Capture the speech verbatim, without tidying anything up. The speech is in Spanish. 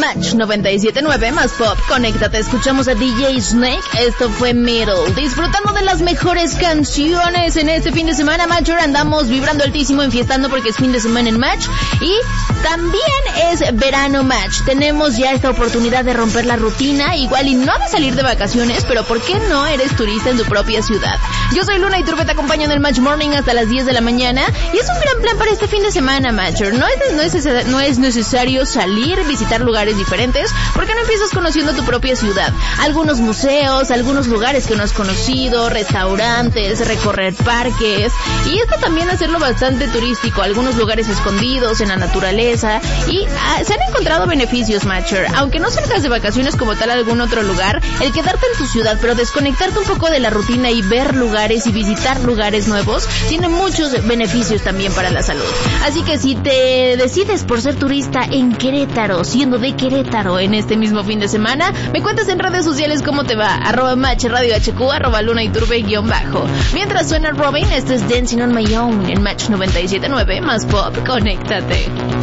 Match noventa y siete punto nueve más pop. Conéctate, escuchamos a D J Snake. Esto fue Middle. Disfrutando de las mejores canciones en este fin de semana, Matcher. Andamos vibrando altísimo, enfiestando porque es fin de semana en Match. Y también es verano Match. Tenemos ya esta oportunidad de romper la rutina, igual y no de salir de vacaciones, pero ¿por qué no eres turista en tu propia ciudad? Yo soy Luna Iturbe, te acompaño en el Match Morning hasta las diez de la mañana. Y es un gran plan para este fin de semana, Matcher. No es, no es, no es necesario salir, visitar lugares diferentes. ¿Por qué no empiezas conociendo tu propia ciudad? Algunos museos, algunos lugares que no has conocido, restaurantes, recorrer parques. Y esto también hacerlo bastante turístico, algunos lugares escondidos en la naturaleza. Y ah, se han encontrado beneficios, Matcher. Aunque no salgas de vacaciones como tal a algún otro lugar, el quedarte en tu ciudad, pero desconectarte un poco de la rutina y ver lugares y visitar lugares nuevos, tiene muchos beneficios también para la salud. Así que si te decides por ser turista en Querétaro, siendo de Querétaro en este mismo fin de semana, me cuentas en redes sociales cómo te va. Arroba Match Radio H Q, arroba Luna Iturbe guión bajo. Mientras suena Robin, esto es Dancing on My Own en Match noventa y siete punto nueve más pop. Conéctate.